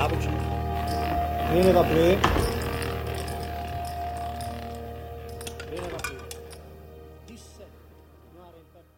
závočí. Bene va pre. Bene va qui. Disse, continuare in